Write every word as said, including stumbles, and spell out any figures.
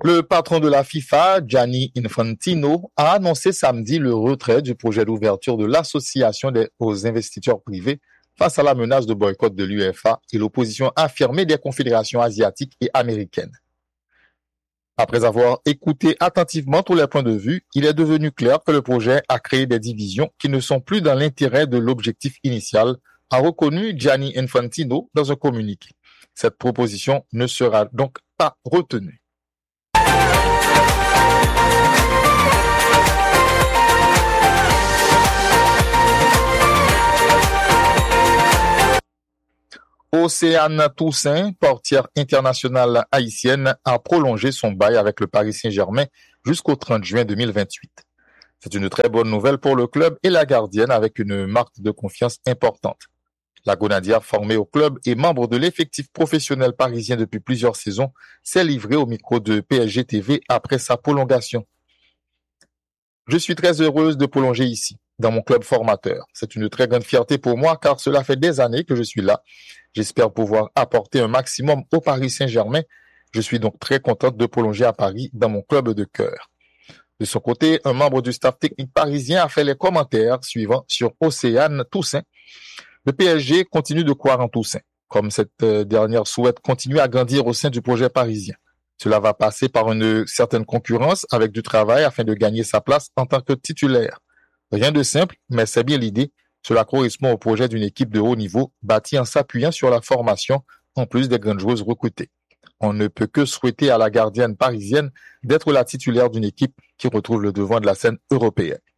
Le patron de la FIFA, Gianni Infantino, a annoncé samedi le retrait du projet d'ouverture de l'association des, aux investisseurs privés face à la menace de boycott de l'UEFA et l'opposition affirmée des confédérations asiatiques et américaines. Après avoir écouté attentivement tous les points de vue, il est devenu clair que le projet a créé des divisions qui ne sont plus dans l'intérêt de l'objectif initial, a reconnu Gianni Infantino dans un communiqué. Cette proposition ne sera donc pas retenue. Océane Toussaint, portière internationale haïtienne, a prolongé son bail avec le Paris Saint-Germain jusqu'au trente juin deux mille vingt-huit. C'est une très bonne nouvelle pour le club et la gardienne avec une marque de confiance importante. La Grenadière, formée au club et membre de l'effectif professionnel parisien depuis plusieurs saisons, s'est livrée au micro de P S G T V après sa prolongation. Je suis très heureuse de prolonger ici, dans mon club formateur. C'est une très grande fierté pour moi car cela fait des années que je suis là. J'espère pouvoir apporter un maximum au Paris Saint-Germain. Je suis donc très contente de prolonger à Paris dans mon club de cœur. De son côté, un membre du staff technique parisien a fait les commentaires suivants sur Océane Toussaint. Le P S G continue de croire en Toussaint, comme cette dernière souhaite continuer à grandir au sein du projet parisien. Cela va passer par une certaine concurrence avec du travail afin de gagner sa place en tant que titulaire. Rien de simple, mais c'est bien l'idée. Cela correspond au projet d'une équipe de haut niveau bâtie en s'appuyant sur la formation en plus des grandes joueuses recrutées. On ne peut que souhaiter à la gardienne parisienne d'être la titulaire d'une équipe qui retrouve le devant de la scène européenne.